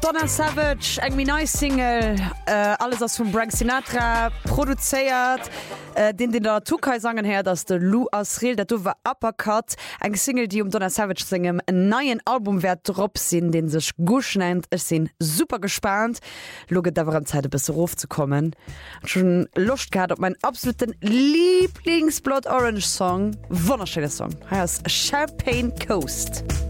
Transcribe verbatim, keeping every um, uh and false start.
Donna Savage, eng min nice Single, äh, alles ass vum Frank Sinatra produzéiert, äh, den den der Tukai sangen her, dats de Lou Asriel, dat du war Uppercut, eng Single, die um Donna Savage singem en neien Albumwert drop sinn, den sech Gusch nennt. Ech sinn super gespannt. Loget dawer an Zeit bis Ruf zu kommen. Schon Lust gehabt op mein absoluten Lieblings Blood Orange Song. Wunderschöner Song. Heißt Champagne Coast.